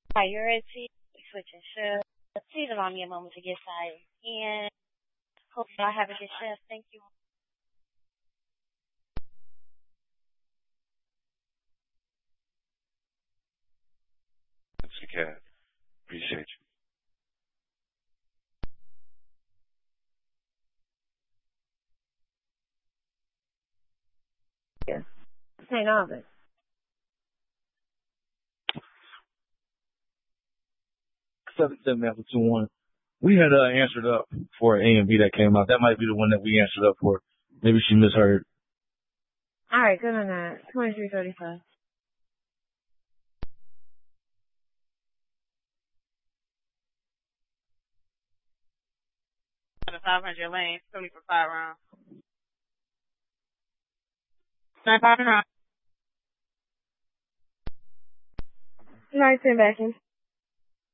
priority, switching shifts. Please allow me a moment to get signed in. Hope y'all have a good shift. Thank you. That's the cat. Appreciate you. Yeah. St. Albans. 77 after 2-1. We had answered up for an A and B that came out. That might be the one that we answered up for. Maybe she misheard. All right, good on that. 23:35. The 500 lane, 70 for 5 rounds. 9 5 rounds. 19 backing.